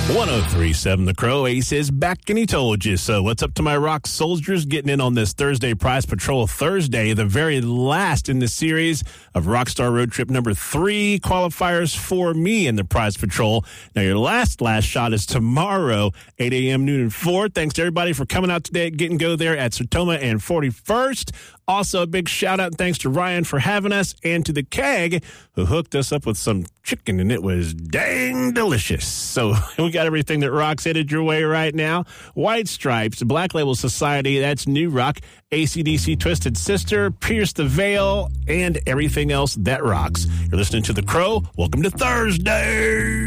1037 The Crow. Ace is back and he told you so. What's up to my rock soldiers getting in on this Thursday Prize Patrol Thursday, the very last in the series of Rockstar Road Trip number 3 qualifiers for me in the Prize Patrol. Now, your last shot is tomorrow, 8 a.m., noon, and 4. Thanks to everybody for coming out today at Get and Go there at Sertoma and 41st. Also, a big shout-out and thanks to Ryan for having us and to the Keg, who hooked us up with some chicken, and it was dang delicious. So we got everything that rock's headed your way right now. White Stripes, Black Label Society, that's new rock, AC/DC Twisted Sister, Pierce the Veil, and everything else that rocks. You're listening to The Crow. Welcome to Thursday.